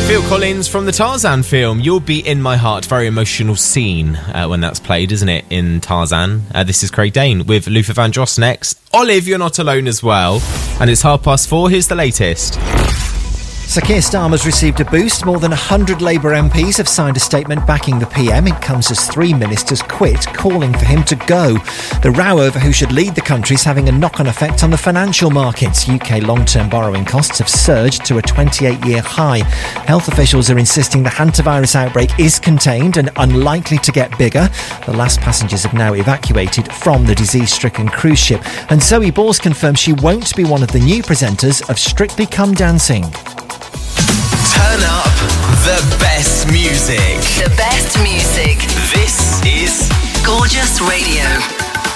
Phil Collins from the Tarzan film, You'll Be In My Heart. Very emotional scene when that's played, isn't it, in Tarzan? This is Craig Dane with Luther Vandross next. Olive, you're not alone as well. And it's 4:30. Here's the latest. Sir Keir Starmer's received a boost. More than 100 Labour MPs have signed a statement backing the PM. It comes as 3 ministers quit, calling for him to go. The row over who should lead the country is having a knock-on effect on the financial markets. UK long-term borrowing costs have surged to a 28-year high. Health officials are insisting the hantavirus outbreak is contained and unlikely to get bigger. The last passengers have now evacuated from the disease-stricken cruise ship. And Zoe Bors confirms she won't be one of the new presenters of Strictly Come Dancing. Turn up the best music. The best music. This is Gorgeous Radio.